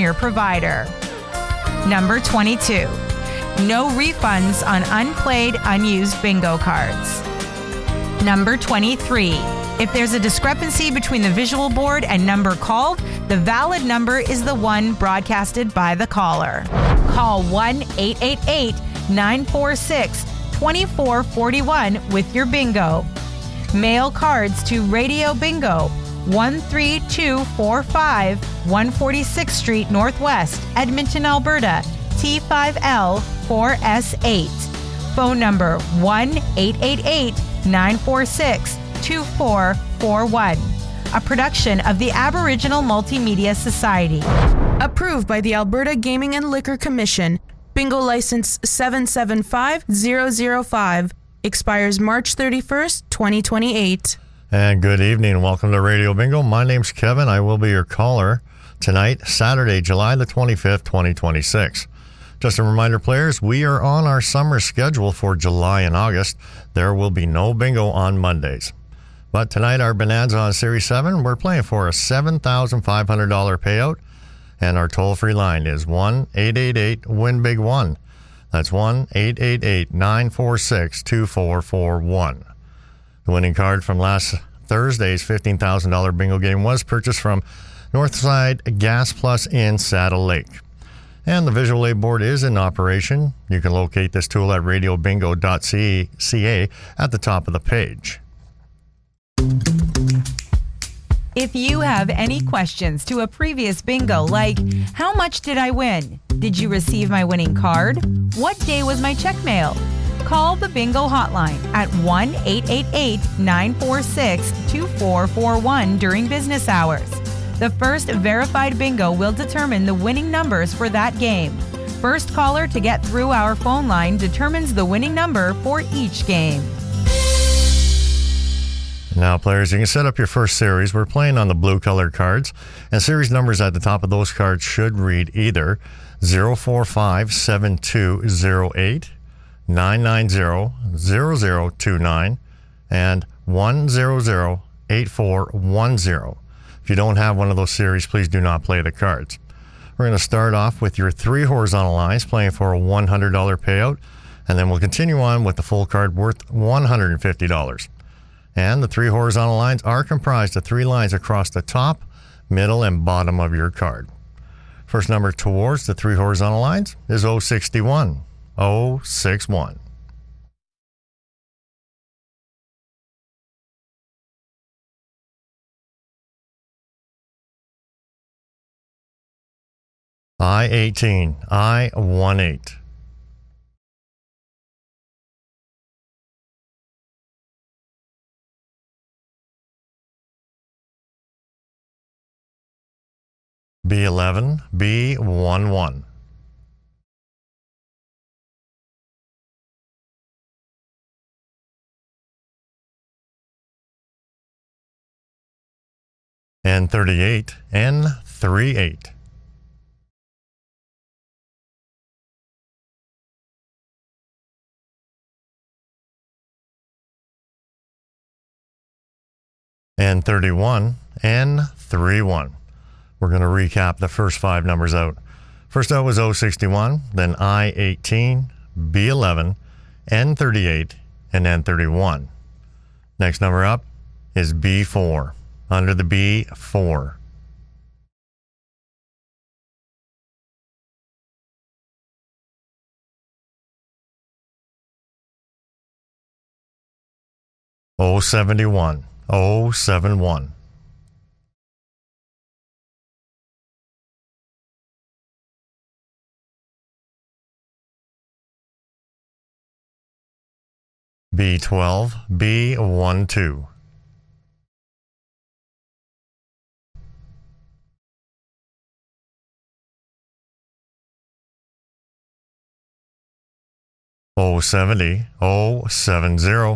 your provider. Number 22. No refunds on unplayed, unused bingo cards. Number 23. If there's a discrepancy between the visual board and number called, the valid number is the one broadcasted by the caller. Call 1-888-946-2441 with your bingo. Mail cards to Radio Bingo, 13245 146th Street Northwest, Edmonton, Alberta, T5L4S8. Phone number 1-888-946-2441. A production of the Aboriginal Multimedia Society. Approved by the Alberta Gaming and Liquor Commission. Bingo license 775005. Expires March 31st, 2028. And good evening and welcome to Radio Bingo. My name's Kevin. I will be your caller tonight, Saturday, July the 25th, 2026. Just a reminder, players, we are on our summer schedule for July and August. There will be no bingo on Mondays. But tonight, our Bonanza on Series 7, we're playing for a $7,500 payout. And our toll-free line is 1-888-WIN-BIG-1. That's 1-888-946-2441. The winning card from last Thursday's $15,000 bingo game was purchased from Northside Gas Plus in Saddle Lake. And the visual aid board is in operation. You can locate this tool at radiobingo.ca at the top of the page. If you have any questions to a previous bingo, like, how much did I win? Did you receive my winning card? What day was my check mailed? Call the bingo hotline at 1-888-946-2441 during business hours. The first verified bingo will determine the winning numbers for that game. First caller to get through our phone line determines the winning number for each game. Now, players, you can set up your first series. We're playing on the blue colored cards, and series numbers at the top of those cards should read either 0457208, 9900029, and 1008410. If you don't have one of those series, please do not play the cards. We're going to start off with your three horizontal lines, playing for a $100 payout, and then we'll continue on with the full card worth $150. And the three horizontal lines are comprised of three lines across the top, middle, and bottom of your card. First number towards the three horizontal lines is 061. 061. I-18, I-18. B11, B11. N38, N38. N31, N31. We're going to recap the first five numbers out. First out was 061, then I-18, B11, N38, and N31. Next number up is B4, under the B4. O71, O71. B12, B12. O70, O70.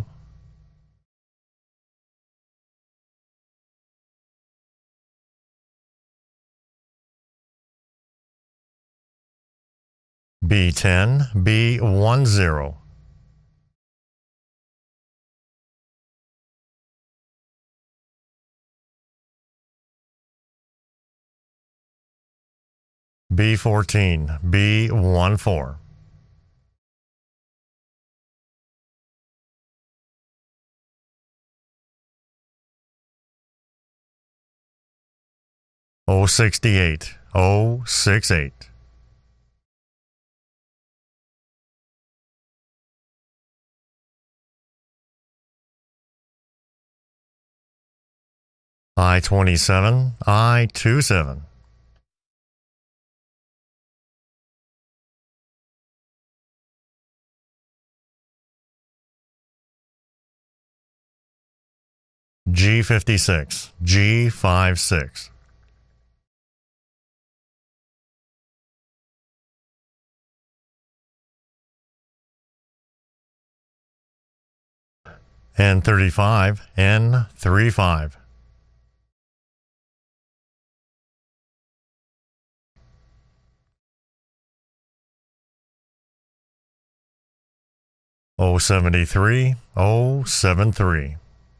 B10, B10. B14, B14. O68, O68. I-27, I-27. G56, G56. N35, N35. O73, O73.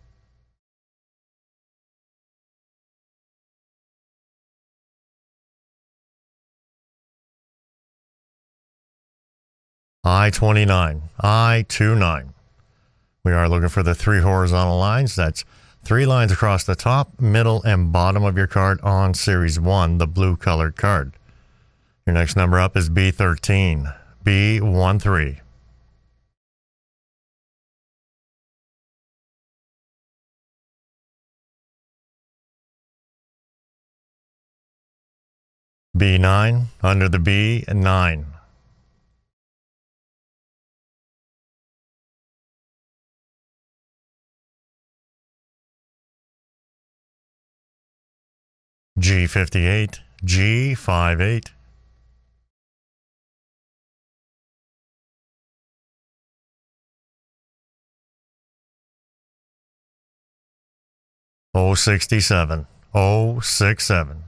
I-29, I-29. We are looking for the 3 horizontal lines. That's 3 lines across the top, middle, and bottom of your card on Series 1, the blue colored card. Your next number up is B13, B13. B9, under the B9. G58, G58. O67, O67.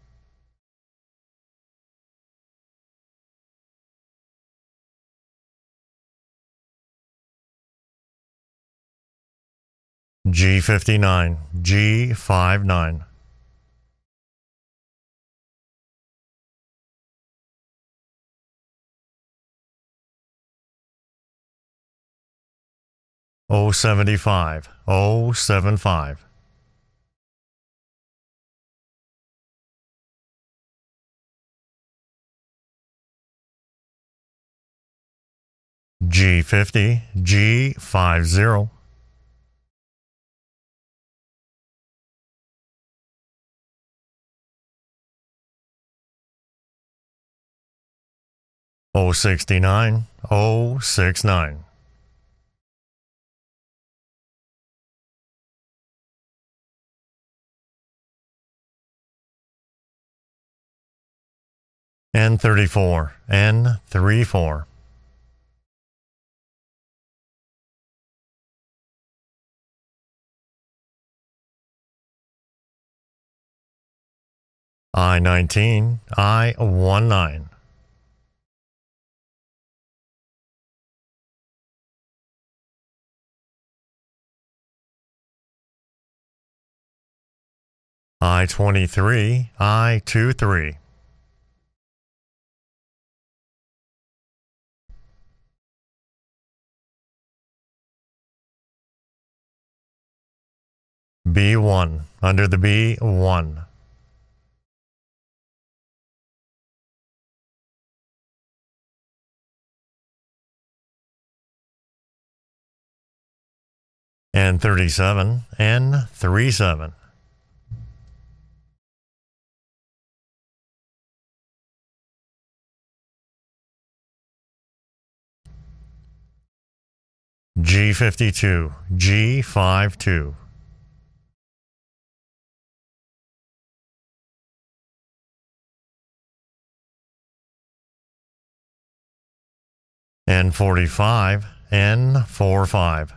G59, G59. O75, O75. G50, G50. O69, O69. N34, N34. I-19, I-19. I-23, I-23. B1, under the B1. N37, N37. G52, G52. N45, N45.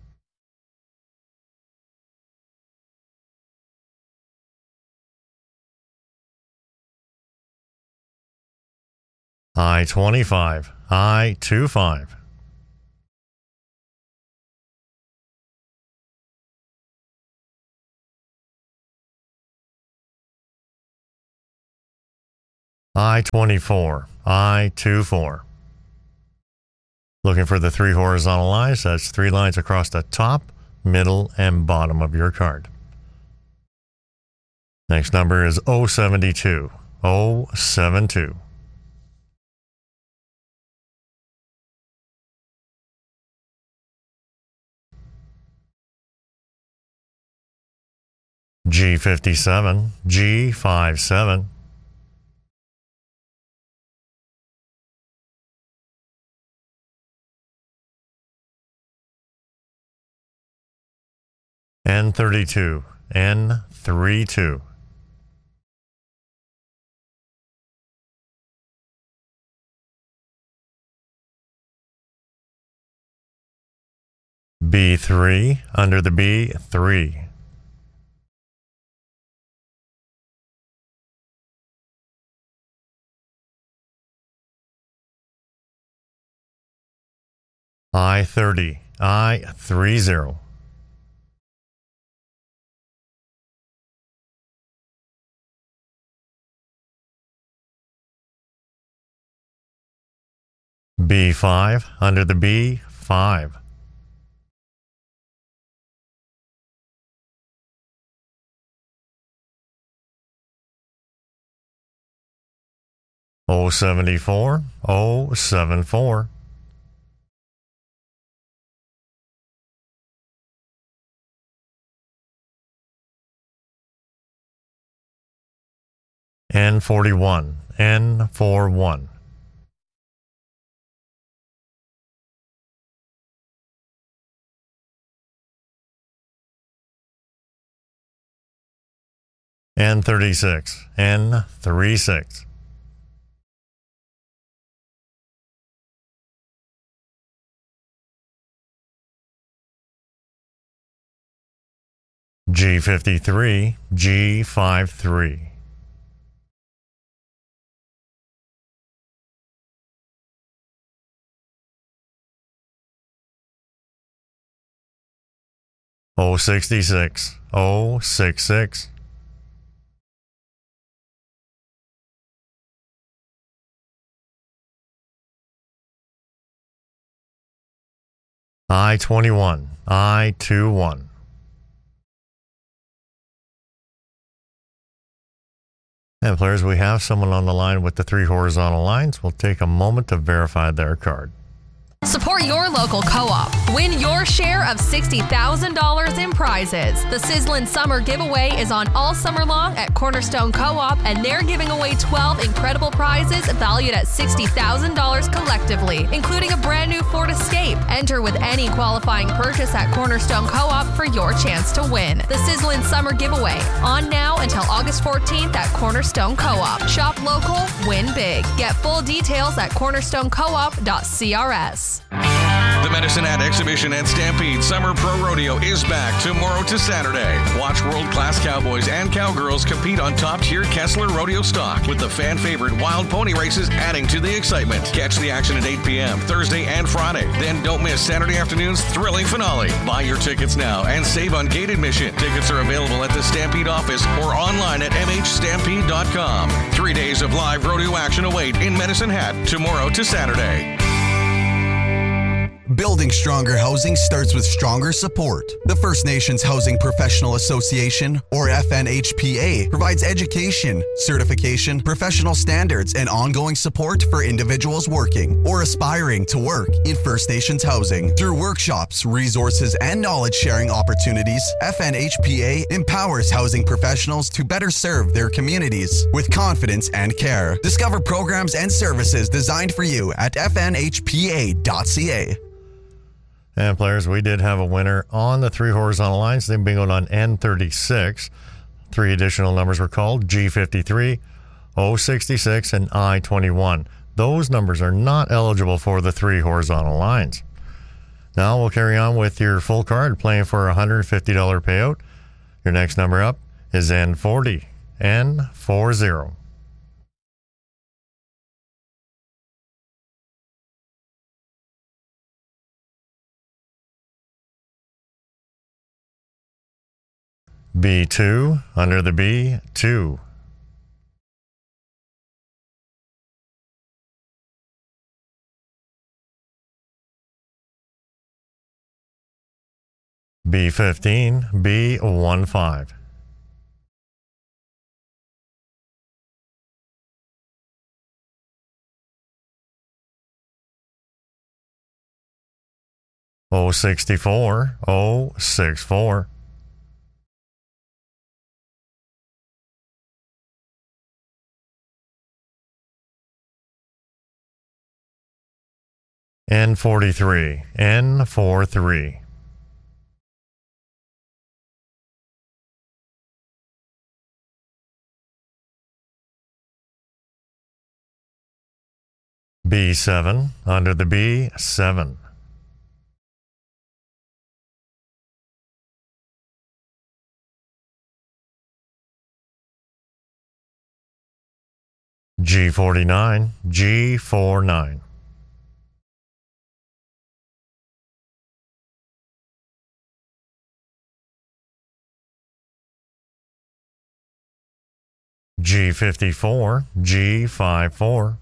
I-25, I-25. I-24, I-24. Looking for the 3 horizontal lines, that's 3 lines across the top, middle, and bottom of your card. Next number is 072, 072. G57, G57. N32, N32. B3, under the B3. I-30, I-30. B5, under the B5. O74, O74. N41, N41. N36, N36. G53, G53. O66, O66. I-21, I-21. And players, we have someone on the line with the 3 horizontal lines. We'll take a moment to verify their card. Support your local co-op. Win your share of $60,000 in prizes. The Sizzlin' Summer Giveaway is on all summer long at Cornerstone Co-op, and they're giving away 12 incredible prizes valued at $60,000 collectively, including a brand new Ford Escape. Enter with any qualifying purchase at Cornerstone Co-op for your chance to win. The Sizzlin' Summer Giveaway, on now until August 14th at Cornerstone Co-op. Shop local, win big. Get full details at cornerstonecoop.crs. The Medicine Hat Exhibition at Stampede Summer Pro Rodeo is back tomorrow to Saturday. Watch world-class cowboys and cowgirls compete on top-tier Kessler Rodeo stock, with the fan-favorite wild pony races adding to the excitement. Catch the action at 8 p.m. Thursday and Friday. Then don't miss Saturday afternoon's thrilling finale. Buy your tickets now and save on gate admission. Tickets are available at the Stampede office or online at mhstampede.com. 3 days of live rodeo action await in Medicine Hat tomorrow to Saturday. Building stronger housing starts with stronger support. The First Nations Housing Professional Association, or FNHPA, provides education, certification, professional standards, and ongoing support for individuals working or aspiring to work in First Nations housing. Through workshops, resources, and knowledge-sharing opportunities, FNHPA empowers housing professionals to better serve their communities with confidence and care. Discover programs and services designed for you at fnhpa.ca. And players, we did have a winner on the 3 horizontal lines. They bingoed on N36. 3 additional numbers were called: G53, O66, and I-21. Those numbers are not eligible for the 3 horizontal lines. Now we'll carry on with your full card, playing for a $150 payout. Your next number up is N40, N40. B2, under the B2. B15, B15. O64, O64. N43, N43. B7, under the B7. G49, G49. G54, G54.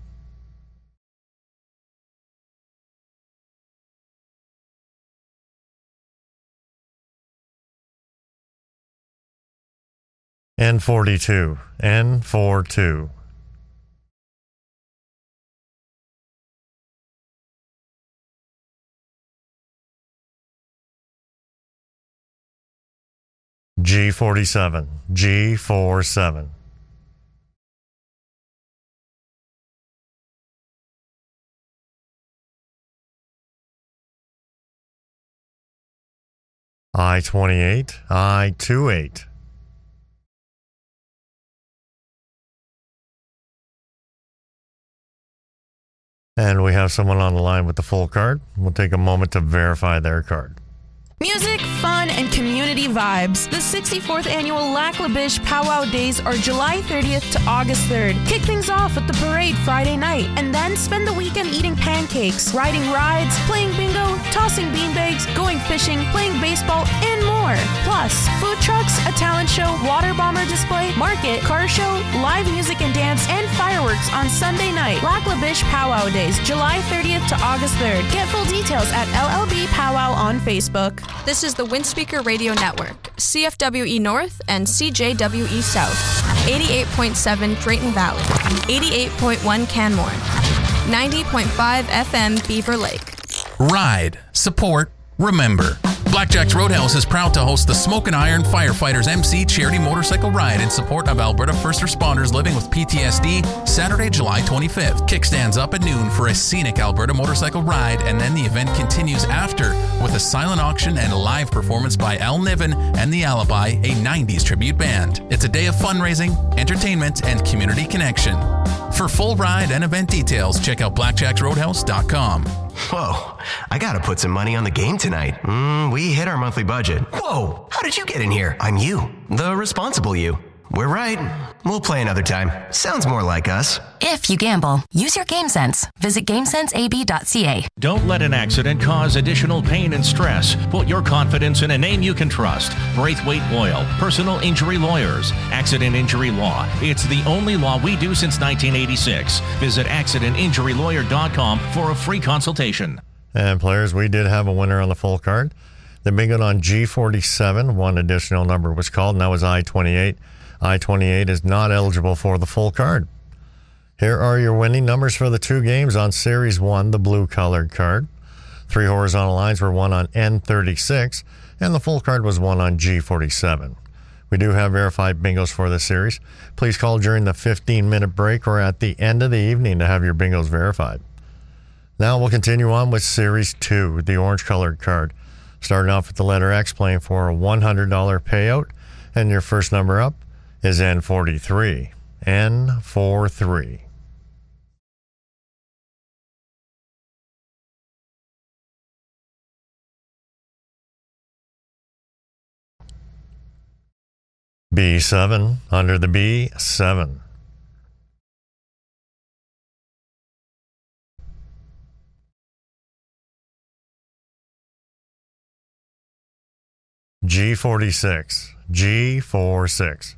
N42, N42. G47, G47. I-28, I-28. And we have someone on the line with the full card. We'll take a moment to verify their card. Music, fun, and community vibes. The 64th annual Lac La Biche Powwow Days are July 30th to August 3rd. Kick things off with the parade Friday night, and then spend the weekend eating pancakes, riding rides, playing bingo, tossing beanbags, going fishing, playing baseball, and more. Plus, food trucks, a talent show, water bomber display, market, car show, live music and dance, and fireworks on Sunday night. Lac La Biche Powwow Days, July 30th to August 3rd. Get full details at LLB Powwow on Facebook. This is the Windspeaker Radio Network, CFWE North and CJWE South, 88.7 Drayton Valley, 88.1 Canmore, 90.5 FM Beaver Lake. Ride, support, remember. Blackjack's Roadhouse is proud to host the Smoke and Iron Firefighters MC Charity Motorcycle Ride in support of Alberta first responders living with PTSD, Saturday, July 25th. Kickstands up at noon for a scenic Alberta motorcycle ride, and then the event continues after with a silent auction and a live performance by Al Niven and The Alibi, a 90s tribute band. It's a day of fundraising, entertainment, and community connection. For full ride and event details, check out blackjacksroadhouse.com. Whoa, I gotta put some money on the game tonight. We hit our monthly budget. Whoa, how did you get in here? I'm you, the responsible you. We're right. We'll play another time. Sounds more like us. If you gamble, use your game sense. Visit GameSenseAB.ca. Don't let an accident cause additional pain and stress. Put your confidence in a name you can trust. Braithwaite Boyle, Personal Injury Lawyers. Accident Injury Law. It's the only law we do since 1986. Visit accidentinjurylawyer.com for a free consultation. And players, we did have a winner on the full card. The bingo on G47, one additional number was called, and that was I-28. I-28 is not eligible for the full card. Here are your winning numbers for the two games on Series 1, the blue-colored card. 3 horizontal lines were won on N36, and the full card was won on G47. We do have verified bingos for this series. Please call during the 15-minute break or at the end of the evening to have your bingos verified. Now we'll continue on with Series 2, the orange-colored card. Starting off with the letter X, playing for a $100 payout, and your first number up is N43. N43. B7, under the B7. G46, G46.